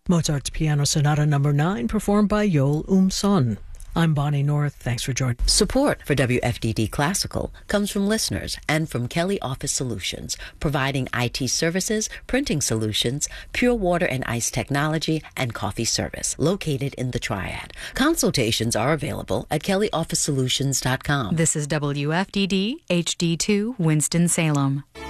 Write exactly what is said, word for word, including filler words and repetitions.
Mozart's Piano Sonata Number nine, performed by Yoel Um-son. I'm Bonnie North. Thanks for joining. Support for W F D D Classical comes from listeners and from Kelly Office Solutions, providing I T services, printing solutions, pure water and ice technology, and coffee service, located in the Triad. Consultations are available at kelly office solutions dot com. This is W F D D H D two Winston-Salem.